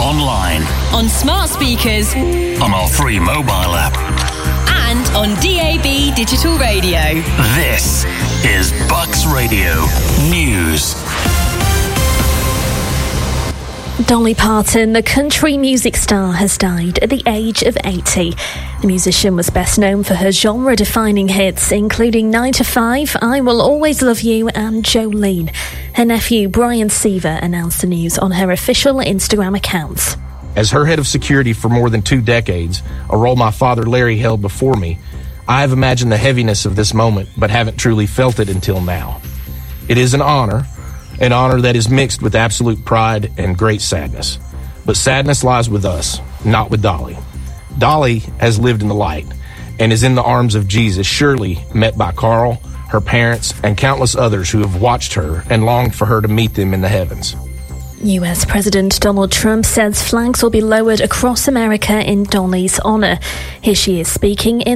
online, on smart speakers, on our free mobile app, and on DAB digital radio. This is Bucks Radio News. Dolly Parton, the country music star, has died at the age of 80. The musician was best known for her genre-defining hits, including 9 to 5, I Will Always Love You and Jolene. Her nephew, Brian Seaver, announced the news on her official Instagram account. As her head of security for more than 2 decades, a role my father Larry held before me, I have imagined the heaviness of this moment, but haven't truly felt it until now. It is an honor that is mixed with absolute pride and great sadness. But sadness lies with us, not with Dolly. Dolly has lived in the light and is in the arms of Jesus, surely met by Carl, her parents, and countless others who have watched her and longed for her to meet them in the heavens. US President Donald Trump says flags will be lowered across America in Dolly's honor. Here she is speaking in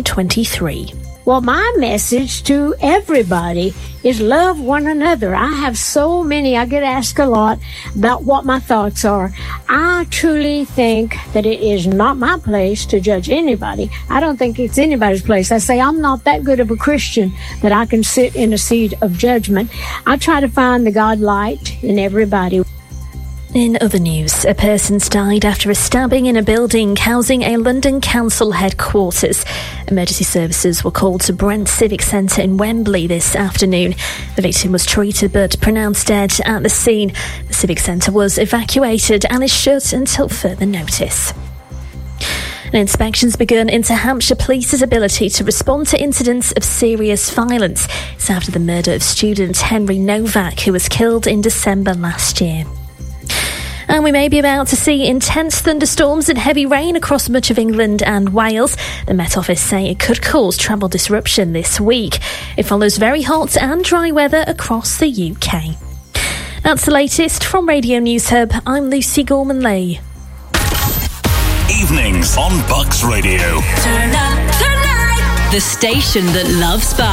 2023. Well, my message to everybody is love one another. I have so many. I get asked a lot about what my thoughts are. I truly think that it is not my place to judge anybody. I don't think it's anybody's place. I say I'm not that good of a Christian that I can sit in a seat of judgment. I try to find the God light in everybody. In other news, a person's died after a stabbing in a building housing a London council headquarters. Emergency services were called to Brent Civic Centre in Wembley this afternoon. The victim was treated but pronounced dead at the scene. The Civic Centre was evacuated and is shut until further notice. An inspection's begun into Hampshire Police's ability to respond to incidents of serious violence. It's after the murder of student Henry Novak, who was killed in December last year. And we may be about to see intense thunderstorms and heavy rain across much of England and Wales. The Met Office say it could cause travel disruption this week. It follows very hot and dry weather across the UK. That's the latest from Radio News Hub. I'm Lucy Gorman-Leigh. Evenings on Bucks Radio. Turn up the night. The station that loves Bucks.